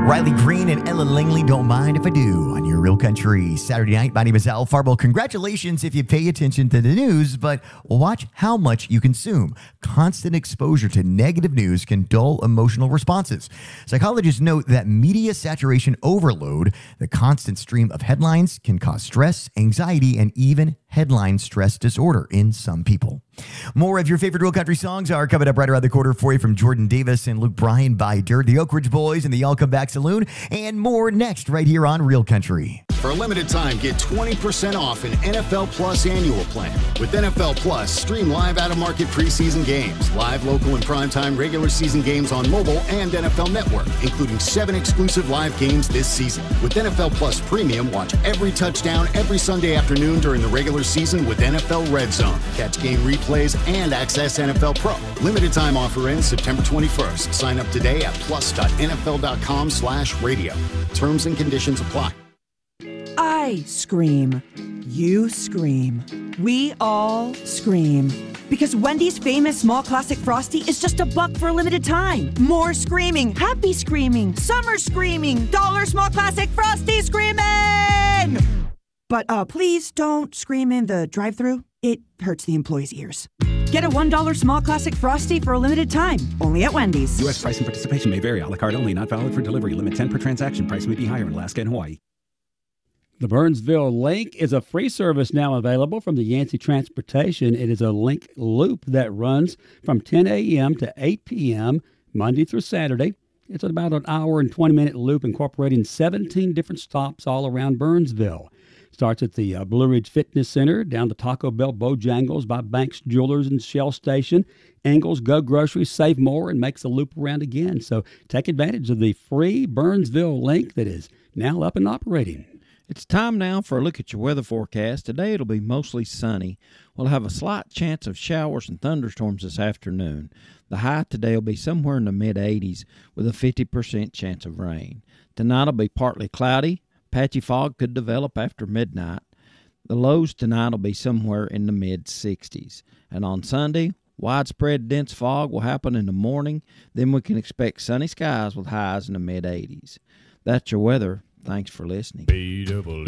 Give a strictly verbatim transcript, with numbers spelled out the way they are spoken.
Riley Green and Ellen Langley, Don't Mind If I Do, on your Real Country Saturday night. My name is Al Farbo. Congratulations if you pay attention to the news, but watch how much you consume. Constant exposure to negative news can dull emotional responses. Psychologists note that media saturation overload, the constant stream of headlines, can cause stress, anxiety, and even headline stress disorder in some people. More of your favorite Real Country songs are coming up right around the corner for you from Jordan Davis and Luke Bryan by Dirt, the Oak Ridge Boys, and the Y'all Come Back Saloon, and more next right here on Real Country. For a limited time, get twenty percent off an N F L Plus annual plan. With N F L Plus, stream live out-of-market preseason games, live local and primetime regular season games on mobile and N F L Network, including seven exclusive live games this season. With N F L Plus Premium, watch every touchdown every Sunday afternoon during the regular season with N F L Red Zone. Catch game replays and access N F L Pro. Limited time offer ends September twenty-first. Sign up today at plus.nfl.com slash radio. Terms and conditions apply. I scream. You scream. We all scream. Because Wendy's famous small classic Frosty is just a buck for a limited time. More screaming, happy screaming, summer screaming, dollar small classic Frosty screaming! But uh, please don't scream in the drive-thru. It hurts the employees' ears. Get a one dollar small classic Frosty for a limited time, only at Wendy's. U S price and participation may vary. A la carte only, not valid for delivery. Limit ten per transaction. Price may be higher in Alaska and Hawaii. The Burnsville Link is a free service now available from the Yancey Transportation. It is a link loop that runs from ten a.m. to eight p.m. Monday through Saturday. It's about an hour and twenty-minute loop incorporating seventeen different stops all around Burnsville. Starts at the uh, Blue Ridge Fitness Center, down to Taco Bell, Bojangles, by Banks Jewelers and Shell Station, Ingles, Go Groceries, Save More, and makes a loop around again. So take advantage of the free Burnsville Link that is now up and operating. It's time now for a look at your weather forecast. Today it'll be mostly sunny. We'll have a slight chance of showers and thunderstorms this afternoon. The high today will be somewhere in the mid eighties with a fifty percent chance of rain. Tonight will be partly cloudy. Patchy fog could develop after midnight. The lows tonight will be somewhere in the mid sixties. And on Sunday, widespread dense fog will happen in the morning. Then we can expect sunny skies with highs in the mid eighties. That's your weather. Thanks for listening.